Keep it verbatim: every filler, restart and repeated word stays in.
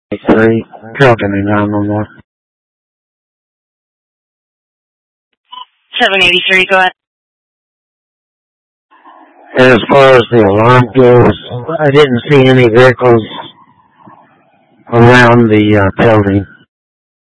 Three, Carrollton and nine one one. seven eighty-three, go ahead. As far as the alarm goes, I didn't see any vehicles around the uh, building.